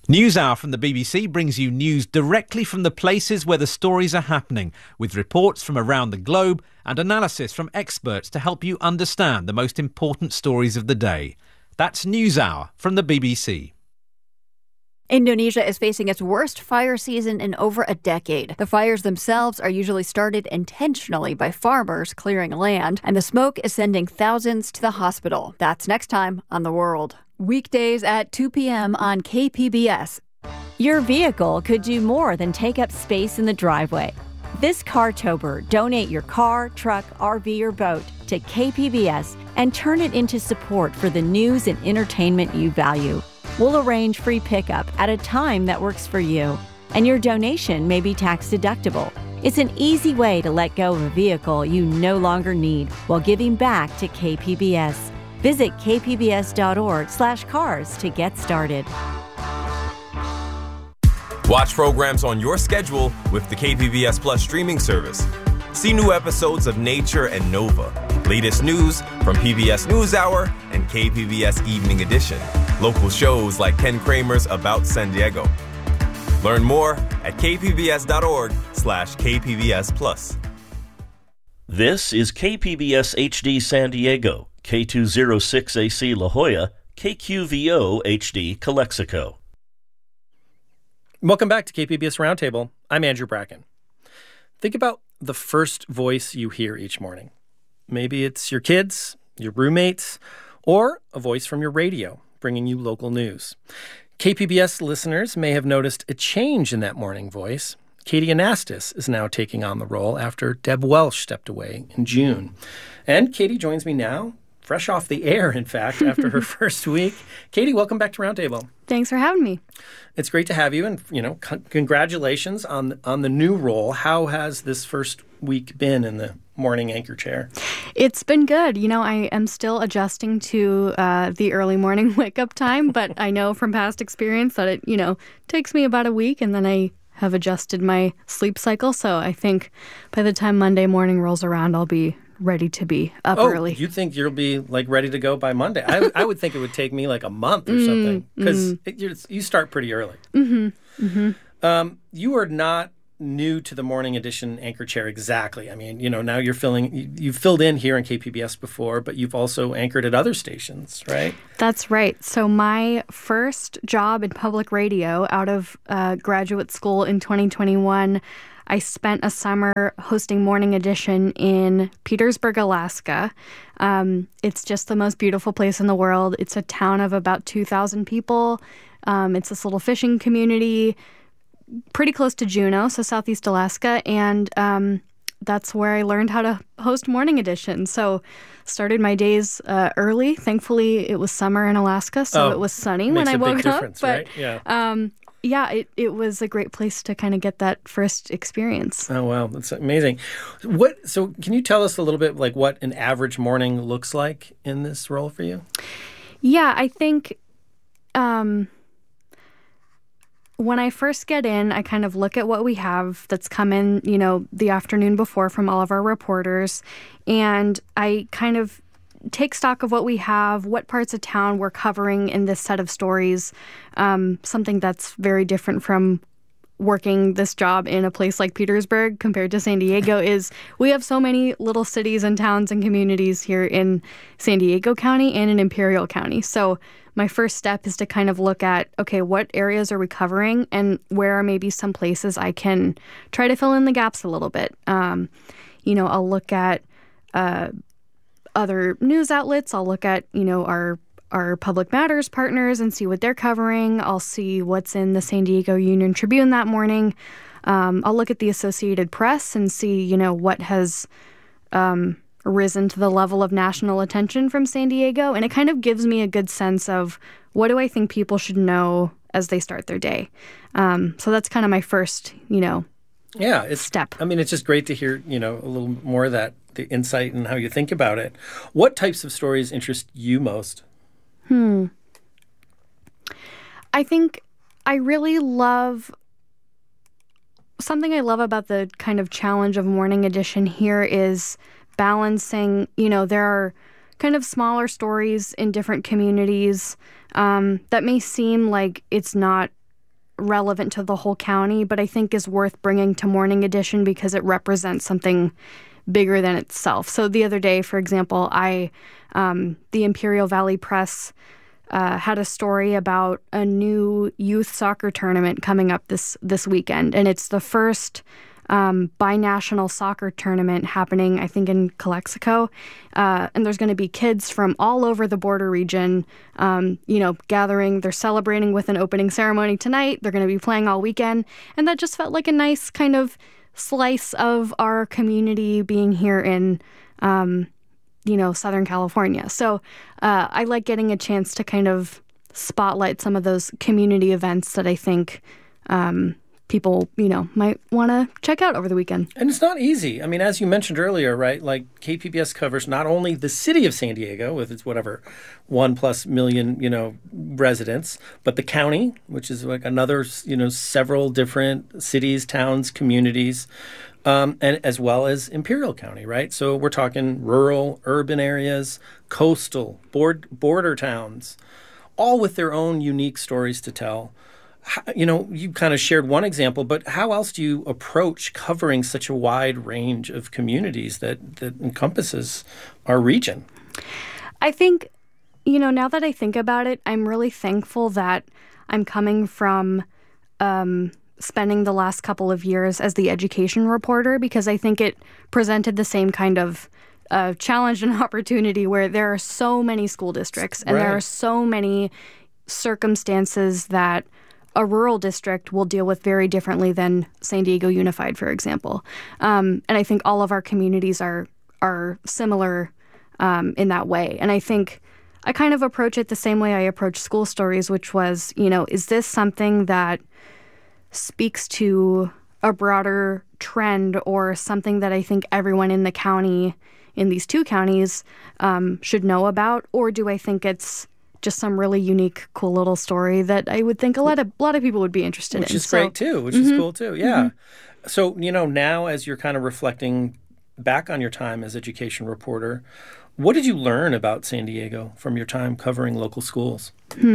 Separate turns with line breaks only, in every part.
NewsHour from the BBC brings you news directly from the places where the stories are happening, with reports from around the globe and analysis from experts to help you understand the most important stories of the day. That's NewsHour from the BBC.
Indonesia is facing its worst fire season in over a decade. The fires themselves are usually started intentionally by farmers clearing land, and the smoke is sending thousands to the hospital. That's next time on The World. Weekdays at 2 p.m. on KPBS.
Your vehicle could do more than take up space in the driveway. This Cartober, donate your car, truck, RV, or boat to KPBS and turn it into support for the news and entertainment you value. We'll arrange free pickup at a time that works for you, and your donation may be tax deductible. It's an easy way to let go of a vehicle you no longer need while giving back to KPBS. Visit kpbs.org/cars to get started.
Watch programs on your schedule with the KPBS Plus streaming service. See new episodes of Nature and Nova, latest news from PBS NewsHour and KPBS Evening Edition, local shows like Ken Kramer's About San Diego. Learn more at kpbs.org/KPBS Plus.
This is KPBS HD San Diego, K206AC La Jolla, KQVO HD Calexico.
Welcome back to KPBS Roundtable. I'm Andrew Bracken. Think about the first voice you hear each morning. Maybe it's your kids, your roommates, or a voice from your radio bringing you local news. KPBS listeners may have noticed a change in that morning voice. Katie Anastas is now taking on the role after Deb Welsh stepped away in June. And Katie joins me now, fresh off the air, in fact, after her first week. Katie, welcome back to Roundtable.
Thanks for having me.
It's great to have you, and congratulations on the new role. How has this first week been in the morning anchor chair?
It's been good. I am still adjusting to the early morning wake-up time, but I know from past experience that it, takes me about a week, and then I have adjusted my sleep cycle. So I think by the time Monday morning rolls around, I'll be ready to be up early.
You think you'll be ready to go by Monday? I would think it would take me a month or something, because you start pretty early.
Mm-hmm. Mm-hmm.
You are not new to the morning edition anchor chair exactly. I mean, now you've filled in here in KPBS before, but you've also anchored at other stations, right?
That's right. So my first job in public radio out of graduate school in 2021, I spent a summer hosting Morning Edition in Petersburg, Alaska. It's just the most beautiful place in the world. It's a town of about 2,000 people. It's this little fishing community, pretty close to Juneau, so Southeast Alaska. And that's where I learned how to host Morning Edition. So started my days early. Thankfully, it was summer in Alaska, so it was sunny when I woke up.
But right?
Yeah, it was a great place to kind of get that first experience.
Oh, wow. That's amazing. So can you tell us a little bit what an average morning looks like in this role for you?
Yeah, I think when I first get in, I kind of look at what we have that's come in, the afternoon before from all of our reporters. And I kind of take stock of what we have, what parts of town we're covering in this set of stories. Something that's very different from working this job in a place like Petersburg compared to San Diego is we have so many little cities and towns and communities here in San Diego County and in Imperial County. So my first step is to kind of look at, okay, what areas are we covering and where are maybe some places I can try to fill in the gaps a little bit. I'll look at other news outlets. I'll look at, our Public Matters partners and see what they're covering. I'll see what's in the San Diego Union Tribune that morning. I'll look at the Associated Press and see, what has risen to the level of national attention from San Diego. And it kind of gives me a good sense of what do I think people should know as they start their day. So that's kind of my first, step.
I mean, it's just great to hear, a little more of that, the insight and how you think about it. What types of stories interest you most?
I think I really love something I love about the kind of challenge of Morning Edition here is balancing, there are kind of smaller stories in different communities that may seem like it's not relevant to the whole county, but I think is worth bringing to Morning Edition because it represents something bigger than itself. So the other day, for example, the Imperial Valley Press had a story about a new youth soccer tournament coming up this weekend, and it's the first binational soccer tournament happening, I think, in Calexico. And there's going to be kids from all over the border region, gathering. They're celebrating with an opening ceremony tonight. They're going to be playing all weekend. And that just felt like a nice kind of slice of our community being here in, Southern California. So I like getting a chance to kind of spotlight some of those community events that I think people, might want to check out over the weekend.
And it's not easy. I mean, as you mentioned earlier, right, like KPBS covers not only the city of San Diego with its 1+ million, residents, but the county, which is like another, several different cities, towns, communities, and as well as Imperial County, right? So we're talking rural, urban areas, coastal, border towns, all with their own unique stories to tell. You kind of shared one example, but how else do you approach covering such a wide range of communities that encompasses our region?
I think, now that I think about it, I'm really thankful that I'm coming from spending the last couple of years as the education reporter, because I think it presented the same kind of challenge and opportunity where there are so many school districts and there are so many circumstances that a rural district will deal with very differently than San Diego Unified, for example. And I think all of our communities are similar in that way. And I think I kind of approach it the same way I approach school stories, which was, is this something that speaks to a broader trend or something that I think everyone in the county, in these two counties, should know about? Or do I think it's just some really unique, cool little story that I would think a lot of people would be interested in.
Which is great too, which is cool too, yeah. Mm-hmm. So, now as you're kind of reflecting back on your time as education reporter, what did you learn about San Diego from your time covering local schools?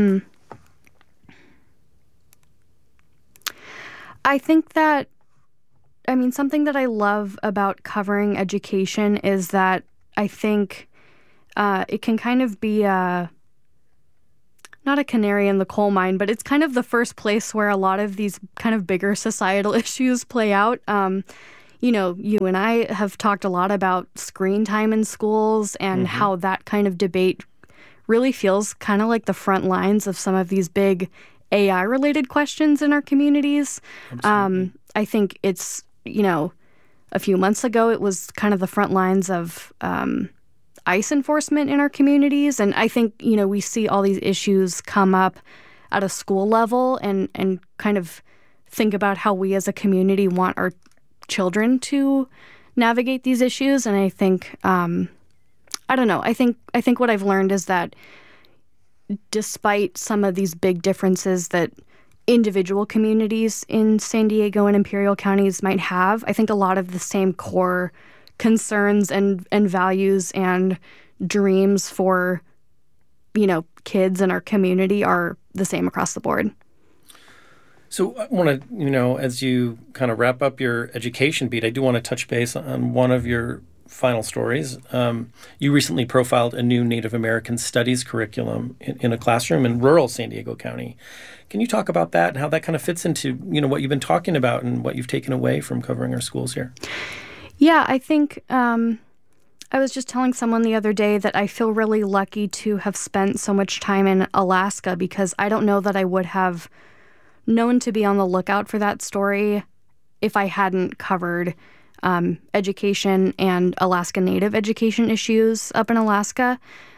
I think that, something that I love about covering education is that I think it can kind of be not a canary in the coal mine, but it's kind of the first place where a lot of these kind of bigger societal issues play out. You and I have talked a lot about screen time in schools and how that kind of debate really feels kind of like the front lines of some of these big AI-related questions in our communities. I think it's, a few months ago, it was kind of the front lines of ICE enforcement in our communities. And I think, we see all these issues come up at a school level and kind of think about how we as a community want our children to navigate these issues. And I think, I don't know, I think what I've learned is that despite some of these big differences that individual communities in San Diego and Imperial counties might have, I think a lot of the same core concerns and values and dreams for, kids in our community are the same across the board.
So I want to, as you kind of wrap up your education beat, I do want to touch base on one of your final stories. You recently profiled a new Native American Studies curriculum in a classroom in rural San Diego County. Can you talk about that and how that kind of fits into, what you've been talking about and what you've taken away from covering our schools here?
Yeah, I think I was just telling someone the other day that I feel really lucky to have spent so much time in Alaska because I don't know that I would have known to be on the lookout for that story if I hadn't covered education and Alaska Native education issues up in Alaska.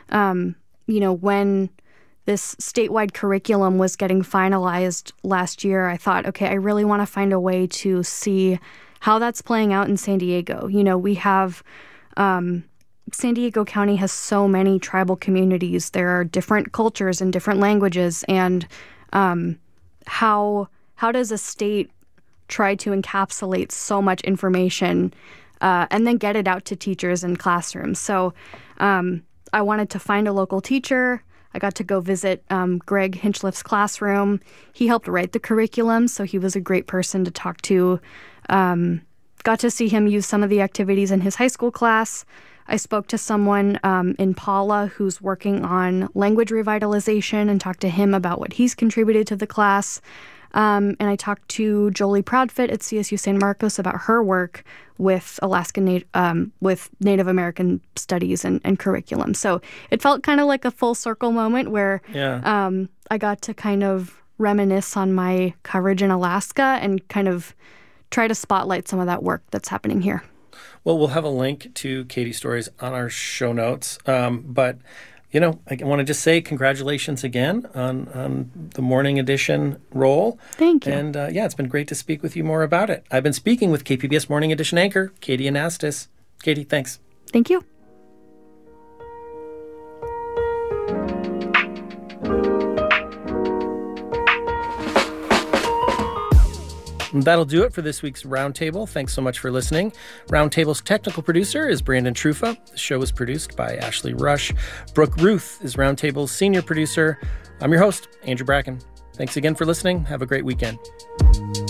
When this statewide curriculum was getting finalized last year, I thought, okay, I really want to find a way to see how that's playing out in San Diego. We have San Diego County has so many tribal communities. There are different cultures and different languages. And how does a state try to encapsulate so much information and then get it out to teachers in classrooms? So I wanted to find a local teacher. I got to go visit Greg Hinchliff's classroom. He helped write the curriculum, so he was a great person to talk to. Got to see him use some of the activities in his high school class. I spoke to someone in Paula who's working on language revitalization and talked to him about what he's contributed to the class. And I talked to Jolie Proudfit at CSU San Marcos about her work with with Native American studies and curriculum. So it felt kind of like a full circle moment where I got to kind of reminisce on my coverage in Alaska and kind of try to spotlight some of that work that's happening here.
Well, we'll have a link to Katie's stories on our show notes. But, I want to just say congratulations again on the morning edition role.
Thank you.
And, it's been great to speak with you more about it. I've been speaking with KPBS Morning Edition anchor, Katie Anastas. Katie, thanks.
Thank you.
And that'll do it for this week's Roundtable. Thanks so much for listening. Roundtable's technical producer is Brandon Trufa. The show was produced by Ashley Rush. Brooke Ruth is Roundtable's senior producer. I'm your host, Andrew Bracken. Thanks again for listening. Have a great weekend.